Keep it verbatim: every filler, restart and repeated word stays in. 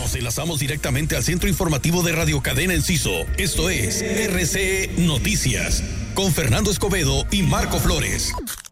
Nos enlazamos directamente al centro informativo de Radio Cadena Enciso. Esto es R C E Noticias, con Fernando Escobedo y Marco Flores.